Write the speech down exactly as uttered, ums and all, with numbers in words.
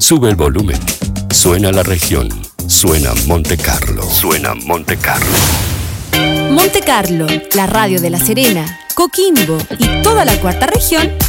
Sube el volumen. Suena la región. Suena Monte Carlo. Suena Monte Carlo. Monte Carlo, la radio de La Serena, Coquimbo y toda la cuarta región